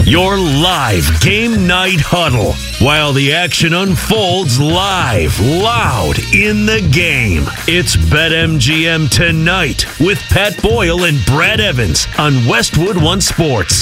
Your live game night huddle while the action unfolds live, loud in the game. It's BetMGM Tonight with Pat Boyle and Brad Evans on Westwood One Sports.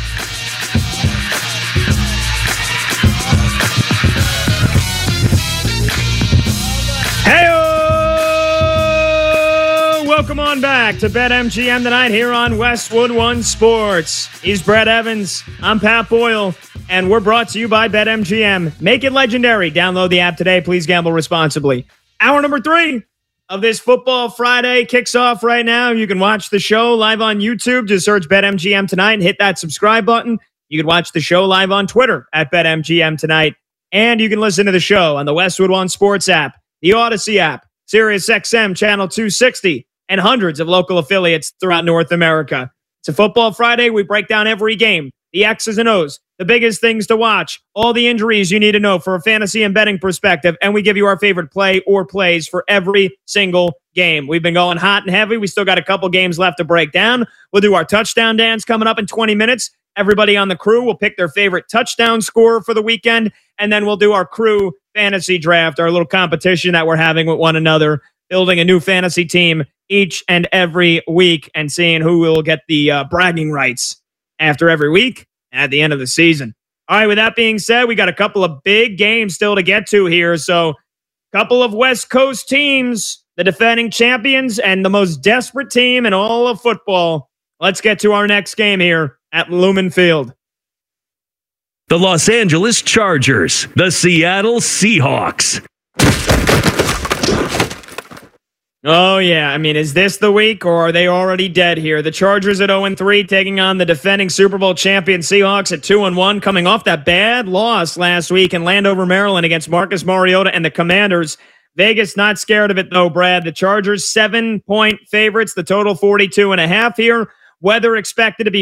Welcome on back to BetMGM Tonight here on Westwood One Sports. He's Brad Evans. I'm Pat Boyle, and we're brought to you by BetMGM. Make it legendary. Download the app today. Please gamble responsibly. Hour number 3 of this Football Friday kicks off right now. You can watch the show live on YouTube. Just search BetMGM Tonight and hit that subscribe button. You can watch the show live on Twitter at BetMGM Tonight. And you can listen to the show on the Westwood One Sports app, the Odyssey app, SiriusXM Channel 260, and hundreds of local affiliates throughout North America. It's a Football Friday. We break down every game, the X's and O's, the biggest things to watch, all the injuries you need to know for a fantasy and betting perspective, and we give you our favorite play or plays for every single game. We've been going hot and heavy. We still got a couple games left to break down. We'll do our touchdown dance coming up in 20 minutes. Everybody on the crew will pick their favorite touchdown scorer for the weekend, and then we'll do our crew fantasy draft, our little competition that we're having with one another, building a new fantasy team each and every week and seeing who will get the bragging rights after every week at the end of the season. All right, with that being said, we got a couple of big games still to get to here. So a couple of West Coast teams, the defending champions and the most desperate team in all of football. Let's get to our next game here at Lumen Field. The Los Angeles Chargers, the Seattle Seahawks. Oh, yeah. I mean, is this the week or are they already dead here? The Chargers at 0-3 taking on the defending Super Bowl champion Seahawks at 2-1, coming off that bad loss last week in Landover, Maryland against Marcus Mariota and the Commanders. Vegas not scared of it, though, Brad. The Chargers 7-point favorites, the total 42.5 here. Weather expected to be